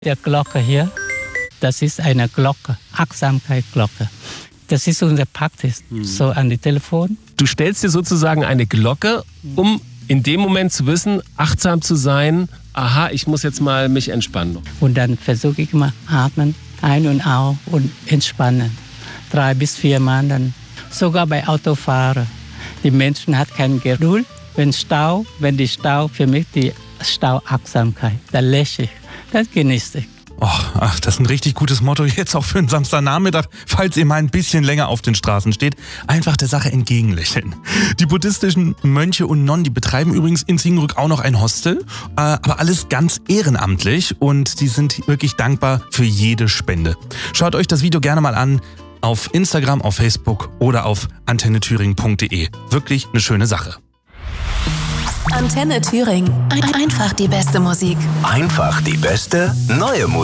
Die Glocke hier, das ist eine Glocke, Achtsamkeitsglocke. Das ist unser Praxis, so an die Telefon. Du stellst dir sozusagen eine Glocke, um in dem Moment zu wissen, achtsam zu sein. Aha, ich muss jetzt mal mich entspannen. Und dann versuche ich mal atmen, ein- und aus und entspannen. 3 bis 4 Mal dann. Sogar bei Autofahren. Die Menschen haben keine Geduld. Wenn die Stau, für mich die Stauachtsamkeit. Da lächle ich, das genieße ich. Ach, das ist ein richtig gutes Motto jetzt auch für einen Samstagnachmittag, falls ihr mal ein bisschen länger auf den Straßen steht. Einfach der Sache entgegenlächeln. Die buddhistischen Mönche und Nonnen, die betreiben übrigens in Siegenrück auch noch ein Hostel, aber alles ganz ehrenamtlich und die sind wirklich dankbar für jede Spende. Schaut euch das Video gerne mal an auf Instagram, auf Facebook oder auf antennethüringen.de. Wirklich eine schöne Sache. Antenne Thüringen. Einfach die beste Musik. Einfach die beste neue Musik.